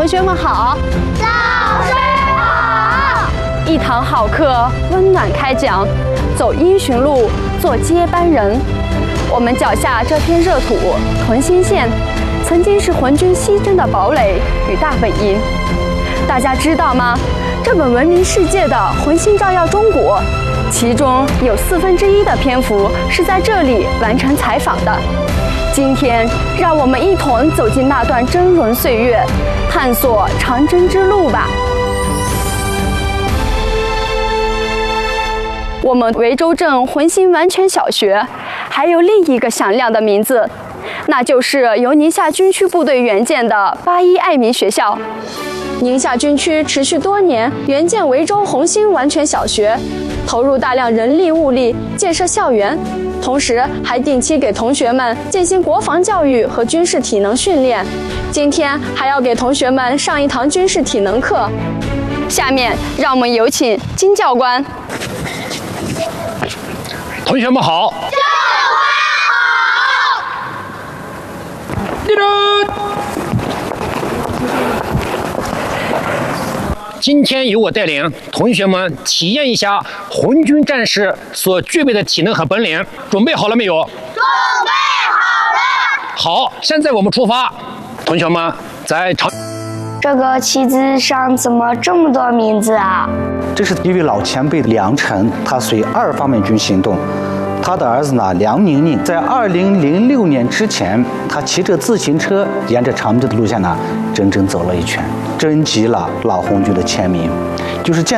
学们好， 老师好。 一堂好课，温暖开讲，走英雄路，做接班人。我们脚下这片热土，屯心县，曾经是魂军西征的堡垒与大本营。大家知道吗？这本闻名世界的《魂星照耀中国》，其中有1/4的篇幅是在这里完成采访的。今天，让我们一同走进那段峥嵘岁月，探索长征之路吧。我们维州镇魂星完全小学还有另一个响亮的名字，那就是由宁夏军区部队援建的81爱民学校。宁夏军区持续多年援建维州红星完全小学，投入大量人力物力建设校园，同时还定期给同学们进行国防教育和军事体能训练。今天还要给同学们上一堂军事体能课。下面让我们有请金教官。 同学们好。 教官好。 今天由我带领同学们体验一下魂军战士所具备的体能和本领，准备好了没有？ 准备好了。 好，现在我们出发。同学们在长。 这个旗子上怎么这么多名字啊？ 这是一位老前辈梁晨，他随2方面军行动。他的儿子呢，梁宁宁，在2006年之前，他骑着自行车沿着长征的路线呢，整整走了一圈，征集了老红军的签名，就是这样。